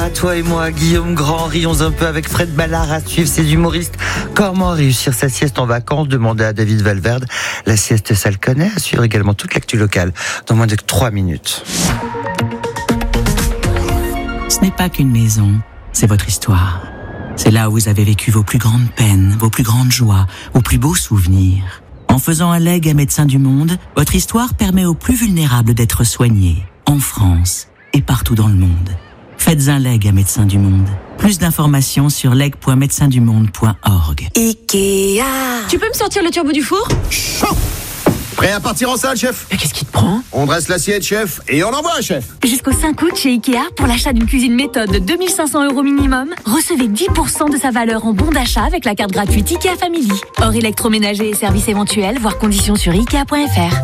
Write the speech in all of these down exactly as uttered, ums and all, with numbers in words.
À toi et moi, Guillaume Grand, rions un peu avec Fred Ballard à suivre ses humoristes. Comment réussir sa sieste en vacances? Demandez à David Valverde. La sieste, ça le connaît. À suivre également toute l'actu locale dans moins de trois minutes. Ce n'est pas qu'une maison, c'est votre histoire. C'est là où vous avez vécu vos plus grandes peines, vos plus grandes joies, vos plus beaux souvenirs. En faisant un legs à Médecins du Monde, votre histoire permet aux plus vulnérables d'être soignés, en France et partout dans le monde. Faites un leg à Médecins du Monde. Plus d'informations sur leg point médecins du monde point org. Ikea. Tu peux me sortir le turbo du four? Chaud. Prêt à partir en salle, chef? Mais qu'est-ce qui te prend? On dresse l'assiette, chef, et on envoie, chef. Jusqu'au cinq août chez Ikea, pour l'achat d'une cuisine méthode de deux mille cinq cents euros minimum, recevez dix pour cent de sa valeur en bon d'achat avec la carte gratuite Ikea Family. Hors électroménager et services éventuels, voir conditions sur ikea point f r.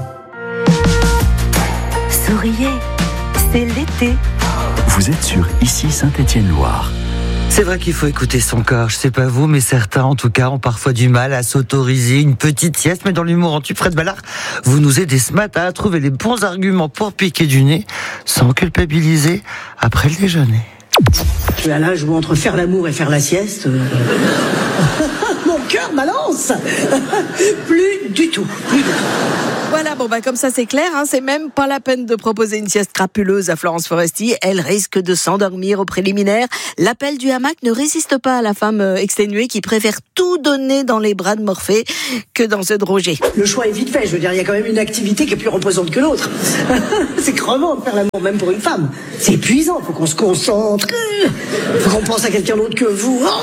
Souriez, c'est l'été. Vous êtes sur Ici Saint-Étienne-Loire. C'est vrai qu'il faut écouter son corps. Je sais pas vous, mais certains, en tout cas, ont parfois du mal à s'autoriser une petite sieste. Mais dans l'humour en tube, Fred Ballard, vous nous aidez ce matin à trouver les bons arguments pour piquer du nez sans culpabiliser après le déjeuner. Je suis à l'âge où entre faire l'amour et faire la sieste, euh... mon cœur balance. Plus du tout, plus du tout. Voilà, bon bah comme ça c'est clair, hein, c'est même pas la peine de proposer une sieste crapuleuse à Florence Foresti. Elle risque de s'endormir au préliminaire. L'appel du hamac ne résiste pas à la femme exténuée qui préfère tout donner dans les bras de Morphée que dans ceux de Roger. Le choix est vite fait, je veux dire, il y a quand même une activité qui est plus reposante que l'autre. C'est crevant de faire l'amour, même pour une femme. C'est épuisant, faut qu'on se concentre, faut qu'on pense à quelqu'un d'autre que vous. Oh,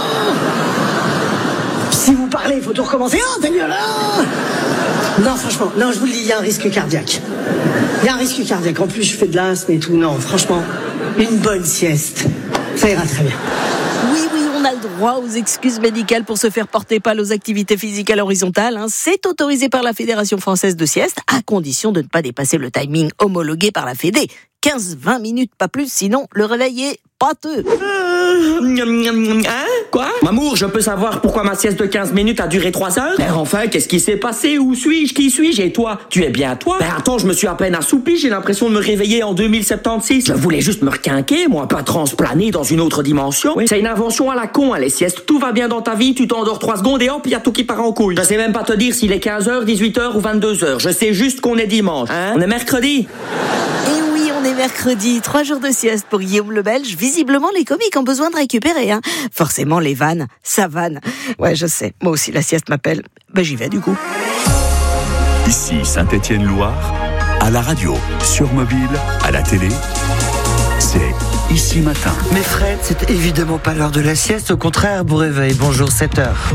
si vous parlez, il faut tout recommencer. Oh, ta gueule, oh. Non, franchement, non, je vous le dis, il y a un risque cardiaque. Il y a un risque cardiaque. En plus, je fais de l'asthme et tout. Non, franchement, une bonne sieste, ça ira très bien. Oui, oui, on a le droit aux excuses médicales pour se faire porter pâle aux activités physiques à l'horizontale. Hein. C'est autorisé par la Fédération française de sieste, à condition de ne pas dépasser le timing homologué par la Fédé. quinze à vingt minutes, pas plus, sinon le réveil est pâteux. Hein? Quoi? Mamour, je peux savoir pourquoi ma sieste de quinze minutes a duré trois heures? Ben enfin, qu'est-ce qui s'est passé? Où suis-je? Qui suis-je? Et toi? Tu es bien toi? Ben attends, je me suis à peine assoupi, j'ai l'impression de me réveiller en deux mille soixante-seize. Je voulais juste me requinquer, moi, pas transplaner dans une autre dimension. Oui. C'est une invention à la con, hein, les siestes. Tout va bien dans ta vie, tu t'endors trois secondes et hop, y a tout qui part en couille. Je sais même pas te dire s'il est quinze heures, dix-huit heures ou vingt-deux heures. Je sais juste qu'on est dimanche. Hein? On est mercredi. Et oui, on est mercredi, trois jours de sieste pour Guillaume le Belge. Visiblement, les comiques ont besoin de récupérer. Hein. Forcément, les vannes, ça vanne. Ouais, je sais, moi aussi la sieste m'appelle. Ben j'y vais du coup. Ici Saint-Étienne-Loire, à la radio, sur mobile, à la télé, c'est Ici Matin. Mais Fred, c'est évidemment pas l'heure de la sieste, au contraire, beau réveil. Bonjour, sept heures.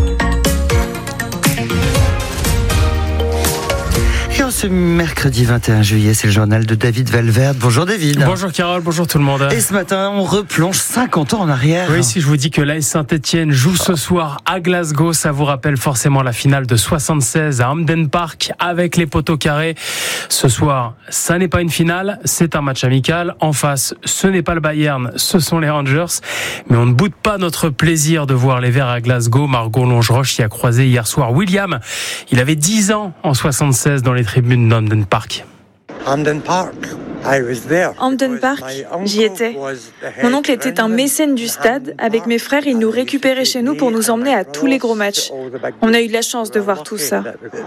Ce mercredi vingt et un juillet, c'est le journal de David Valverde. Bonjour David. Bonjour Carole, bonjour tout le monde. Et ce matin, on replonge cinquante ans en arrière. Oui, si je vous dis que l'A S Saint-Étienne joue ce soir à Glasgow, ça vous rappelle forcément la finale de soixante-seize à Hampden Park avec les poteaux carrés. Ce soir, ça n'est pas une finale, c'est un match amical. En face, ce n'est pas le Bayern, ce sont les Rangers. Mais on ne boude pas notre plaisir de voir les Verts à Glasgow. Margot Longeroche y a croisé hier soir William. Il avait dix ans en soixante-seize dans les tribunes d'Hampden Park. Hampden Park. Hampden Park, j'y étais. Mon oncle était un mécène du stade. Avec mes frères, il nous récupérait chez nous pour nous emmener à tous les gros matchs. On a eu de la chance de voir tout ça.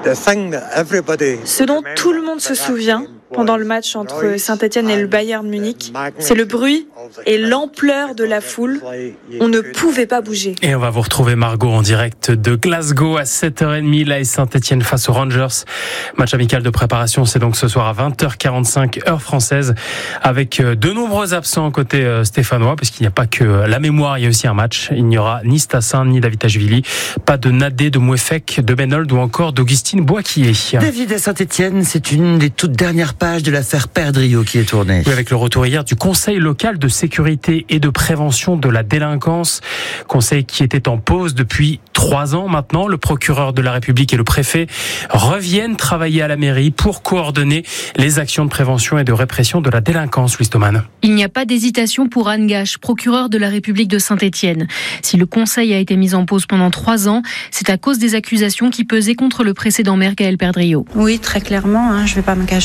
Ce dont tout le monde se souvient pendant le match entre Saint-Étienne et le Bayern Munich, c'est le bruit et l'ampleur de la foule. On ne pouvait pas bouger. Et on va vous retrouver Margot en direct de Glasgow à sept heures trente, l'A S Saint-Étienne face aux Rangers. Match amical de préparation, c'est donc ce soir à vingt heures quarante-cinq, heure française, avec de nombreux absents côté stéphanois, parce qu'il n'y a pas que la mémoire, il y a aussi un match. Il n'y aura ni Stassin, ni Davitashvili, pas de Nadé, de Mouefek, de Benold ou encore d'Augustine Boisquier. David à Saint-Étienne, c'est une des toutes dernières page de l'affaire Perdriau qui est tournée. Oui, avec le retour hier du Conseil local de sécurité et de prévention de la délinquance. Conseil qui était en pause depuis trois ans maintenant. Le procureur de la République et le préfet reviennent travailler à la mairie pour coordonner les actions de prévention et de répression de la délinquance. Louis Thoman. Il n'y a pas d'hésitation pour Anne Gache, procureure de la République de Saint-Étienne. Si le Conseil a été mis en pause pendant trois ans, c'est à cause des accusations qui pesaient contre le précédent maire Gaël Perdriau. Oui, très clairement. Hein, je ne vais pas me cacher derrière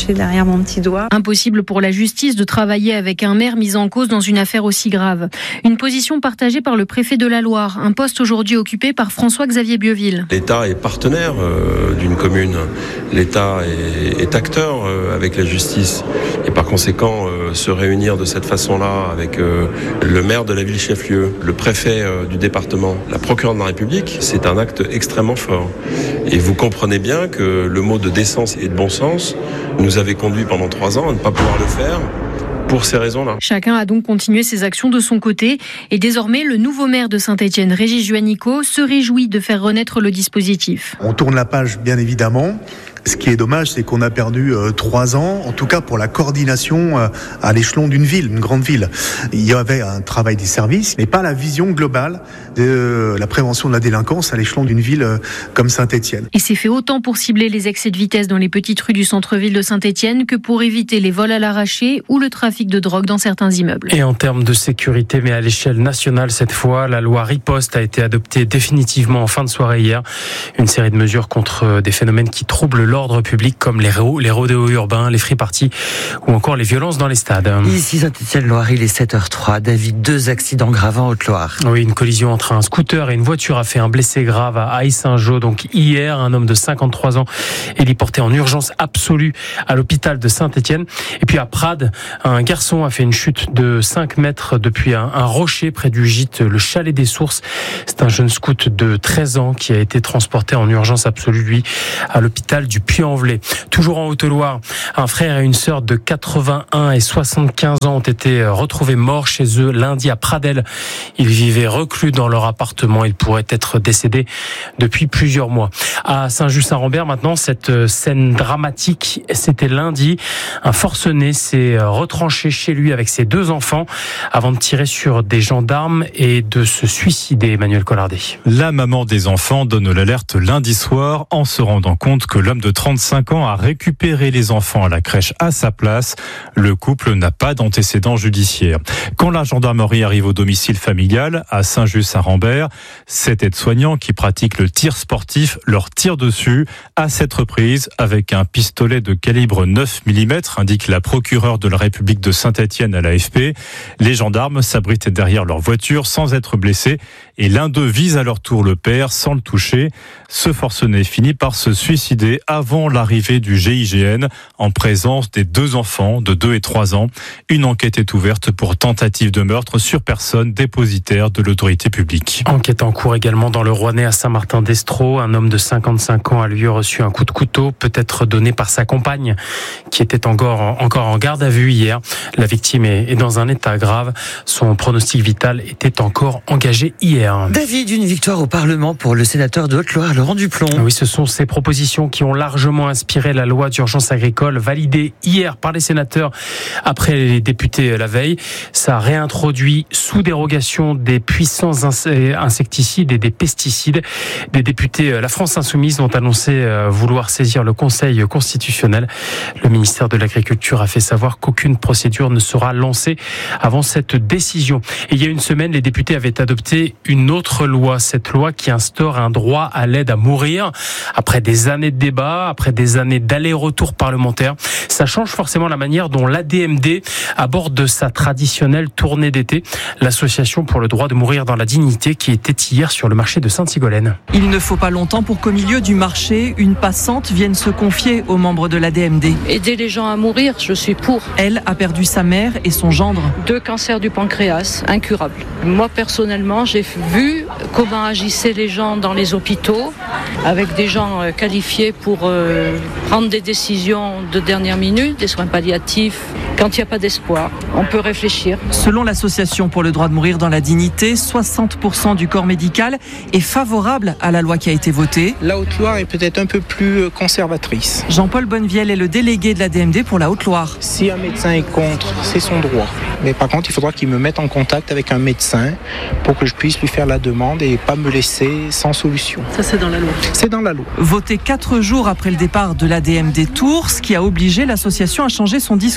mon petit doigt. Impossible pour la justice de travailler avec un maire mis en cause dans une affaire aussi grave. Une position partagée par le préfet de la Loire, un poste aujourd'hui occupé par François-Xavier Bieuville. L'État est partenaire euh, d'une commune. L'État est, est acteur euh, avec la justice. Et par conséquent, euh, se réunir de cette façon-là avec euh, le maire de la ville chef-lieu, le préfet euh, du département, la procureure de la République, c'est un acte extrêmement fort. Et vous comprenez bien que le mot de décence et de bon sens nous avait conduit pendant trois ans à ne pas pouvoir le faire pour ces raisons-là. Chacun a donc continué ses actions de son côté et désormais le nouveau maire de Saint-Étienne, Régis Juanico, se réjouit de faire renaître le dispositif. On tourne la page bien évidemment. Ce qui est dommage, c'est qu'on a perdu euh, trois ans, en tout cas pour la coordination euh, à l'échelon d'une ville, une grande ville. Il y avait un travail des services, mais pas la vision globale de euh, la prévention de la délinquance à l'échelon d'une ville euh, comme Saint-Étienne. Et c'est fait autant pour cibler les excès de vitesse dans les petites rues du centre-ville de Saint-Étienne que pour éviter les vols à l'arraché ou le trafic de drogue dans certains immeubles. Et en termes de sécurité, mais à l'échelle nationale cette fois, la loi Riposte a été adoptée définitivement en fin de soirée hier. Une série de mesures contre des phénomènes qui troublent l'ordre l'ordre public comme les, ro- les rodéos urbains, les free-parties ou encore les violences dans les stades. Ici Saint-Étienne-Loire, il est sept heures zéro trois. David, deux accidents graves en Haute-Loire. Oui, une collision entre un scooter et une voiture a fait un blessé grave à Aix-Saint-Jean. Donc hier, un homme de cinquante-trois ans est déporté en urgence absolue à l'hôpital de Saint-Étienne. Et puis à Prades, un garçon a fait une chute de cinq mètres depuis un, un rocher près du gîte, le Chalet des Sources. C'est un jeune scout de treize ans qui a été transporté en urgence absolue, lui, à l'hôpital du Puy-en-Velay. Toujours en Haute-Loire, un frère et une sœur de quatre-vingt-un et soixante-quinze ans ont été retrouvés morts chez eux lundi à Pradelles. Ils vivaient reclus dans leur appartement. Ils pourraient être décédés depuis plusieurs mois. À Saint-Just-Saint-Rambert, maintenant, cette scène dramatique, c'était lundi. Un forcené s'est retranché chez lui avec ses deux enfants avant de tirer sur des gendarmes et de se suicider, Emmanuel Collardet. La maman des enfants donne l'alerte lundi soir en se rendant compte que l'homme de trente-cinq ans a récupéré les enfants à la crèche à sa place. Le couple n'a pas d'antécédents judiciaires. Quand la gendarmerie arrive au domicile familial à Saint-Just-Saint-Rambert, cet aide-soignant qui pratique le tir sportif leur tire dessus à cette reprise avec un pistolet de calibre neuf millimètres, indique la procureure de la République de Saint-Étienne à l'A F P. Les gendarmes s'abritent derrière leur voiture sans être blessés et l'un d'eux vise à leur tour le père sans le toucher. Ce forcené finit par se suicider avant l'arrivée du G I G N en présence des deux enfants de deux et trois ans. Une enquête est ouverte pour tentative de meurtre sur personne dépositaire de l'autorité publique. Enquête en cours également dans le Rouennais à Saint-Martin-d'Estro. Un homme de cinquante-cinq ans a lui reçu un coup de couteau, peut-être donné par sa compagne, qui était encore, encore en garde à vue hier. La victime est dans un état grave. Son pronostic vital était encore engagé hier. David, une victoire au Parlement pour le sénateur de Haute-Loire, Laurent Duplon. Oui, ce sont ces propositions qui ont largement inspiré la loi d'urgence agricole validée hier par les sénateurs après les députés la veille. Ça réintroduit sous dérogation des puissants insecticides et des pesticides. Des députés La France Insoumise ont annoncé vouloir saisir le Conseil constitutionnel. Le ministère de l'Agriculture a fait savoir qu'aucune procédure ne sera lancée avant cette décision. Et il y a une semaine, les députés avaient adopté une autre loi, cette loi qui instaure un droit à l'aide à mourir. Après des années de débats, après des années d'aller-retour parlementaire, ça change forcément la manière dont l'A D M D aborde sa traditionnelle tournée d'été. L'association pour le droit de mourir dans la dignité qui était hier sur le marché de Sainte-Sigolène. Il ne faut pas longtemps pour qu'au milieu du marché, une passante vienne se confier aux membres de l'A D M D. Aider les gens à mourir, je suis pour. Elle a perdu sa mère et son gendre. Deux cancers du pancréas, incurables. Moi, personnellement, j'ai vu comment agissaient les gens dans les hôpitaux, avec des gens qualifiés pour euh, prendre des décisions de dernière minute, des soins palliatifs, quand il n'y a pas d'espoir. On peut réfléchir. Selon l'Association pour le droit de mourir dans la dignité, soixante pour cent du corps médical est favorable à la loi qui a été votée. La Haute-Loire est peut-être un peu plus conservatrice. Jean-Paul Bonnevielle est le délégué de l'A D M D pour la Haute-Loire. Si un médecin est contre, c'est son droit. Mais par contre, il faudra qu'il me mette en contact avec un médecin pour que je puisse lui faire la demande et pas me laisser sans solution. Ça, c'est dans la loi. C'est dans la loi. Voté quatre jours après le départ de l'A D M D Tours, ce qui a obligé l'association à changer son discours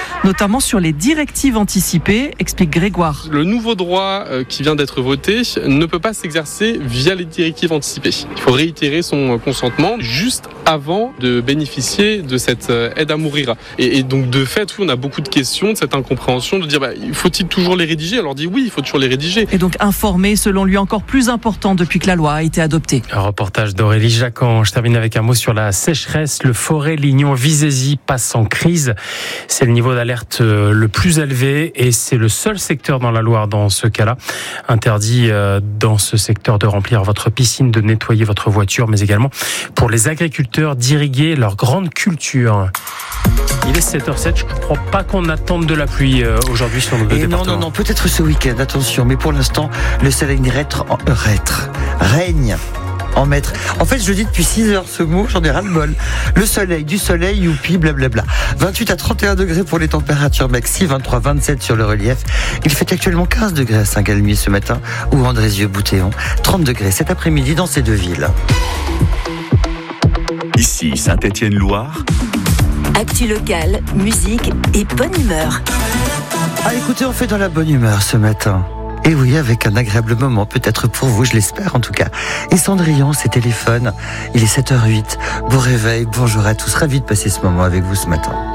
notamment sur les directives anticipées, explique Grégoire. Le nouveau droit qui vient d'être voté ne peut pas s'exercer via les directives anticipées. Il faut réitérer son consentement juste avant de bénéficier de cette aide à mourir. Et, et donc de fait, oui, on a beaucoup de questions, de cette incompréhension, de dire bah, faut-il toujours les rédiger ? Alors on dit oui, il faut toujours les rédiger. Et donc informer, selon lui, encore plus important depuis que la loi a été adoptée. Un reportage d'Aurélie Jacquan. Je termine avec un mot sur la sécheresse. Le Forêt Lignon Visézy passe en crise. C'est le niveau d'alerte le plus élevé et c'est le seul secteur dans la Loire dans ce cas-là. Interdit dans ce secteur de remplir votre piscine, de nettoyer votre voiture, mais également pour les agriculteurs d'irriguer leur grande culture. Il est sept heures zéro sept, je ne crois pas qu'on attende de la pluie aujourd'hui sur nos deux départements. Non, non, non, peut-être ce week-end, attention, mais pour l'instant, le soleil rètre, en, euh, rètre, règne en maître. En fait, je le dis depuis six heures ce mot, j'en ai ras le bol. Le soleil, du soleil, youpi, blablabla. vingt-huit à trente et un degrés pour les températures maxi, vingt-trois à vingt-sept sur le relief. Il fait actuellement quinze degrés à Saint-Galmier ce matin ou Andrézieux-Boutéon, trente degrés cet après-midi dans ces deux villes. Ici Saint-Étienne-Loire. Actu locale, musique et bonne humeur. Ah, écoutez, on fait dans la bonne humeur ce matin. Et oui, avec un agréable moment, peut-être pour vous, je l'espère en tout cas. Et Cendrillon, c'est téléphone. Il est sept heures zéro huit. Bon réveil, bonjour à tous. Ravi de passer ce moment avec vous ce matin.